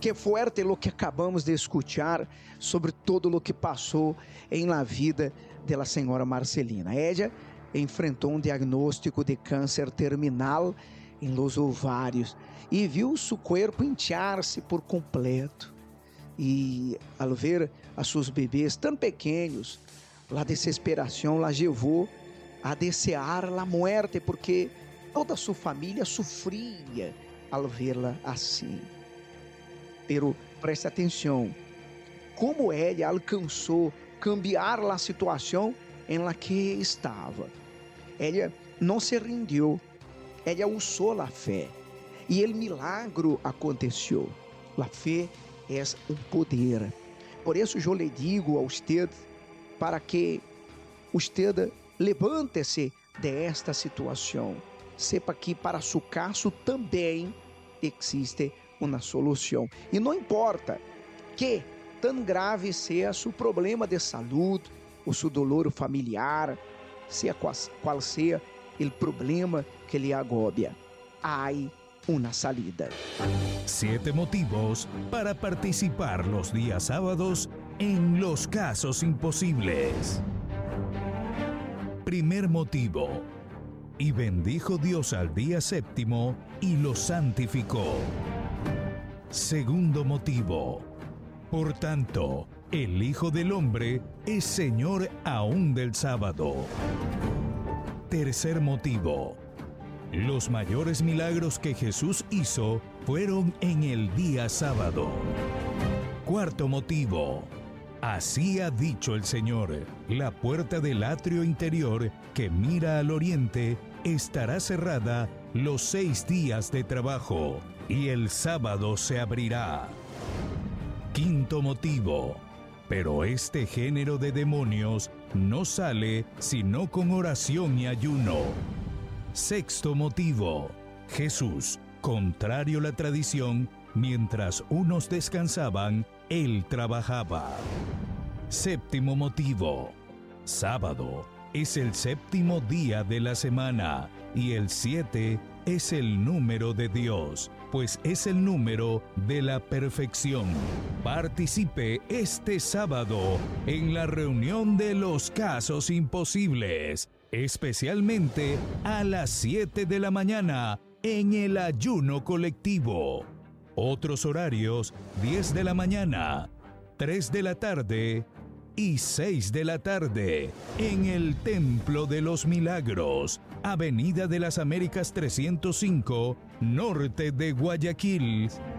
Qué fuerte lo que acabamos de escuchar sobre todo lo que passou em la vida de la senhora Marcelina. Ella enfrentou um diagnóstico de câncer terminal em los ovários e viu seu corpo inchar-se por completo. E ao ver a seus bebês tão pequenos, a desesperação la levou a desear a morte, porque toda sua família sofria ao vê-la assim. Pero preste atenção, como ela alcançou cambiar a situação em la que estava. Ela não se rendeu, ela usou a fé e o milagro aconteceu. A fé é um poder. Por isso eu lhe digo a você para que você levante-se desta situação. Sepa que para seu caso também existe uma solução. E não importa que tão grave seja seu problema de saúde, ou seu dolor familiar, seja qual seja o problema que lhe agobia, há uma salida. 7 motivos para participar los días sábados en Los Casos Imposibles. Primer motivo: y bendijo Dios al día séptimo y lo santificó. Segundo motivo: por tanto, el Hijo del Hombre es Señor aún del sábado. Tercer motivo: los mayores milagros que Jesús hizo fueron en el día sábado. Cuarto motivo: así ha dicho el Señor, la puerta del atrio interior que mira al oriente estará cerrada los 6 días de trabajo, y el sábado se abrirá. Quinto motivo: pero este género de demonios no sale sino con oración y ayuno. Sexto motivo: Jesús, contrario a la tradición, mientras unos descansaban, él trabajaba. Séptimo motivo: sábado es el séptimo día de la semana, y el 7 es el número de Dios, pues es el número de la perfección. Participe este sábado en la reunión de Los Casos Imposibles, especialmente a las 7 de la mañana en el ayuno colectivo. Otros horarios: 10 de la mañana, 3 de la tarde y 6 de la tarde en el Templo de los Milagros, Avenida de las Américas 305, norte de Guayaquil,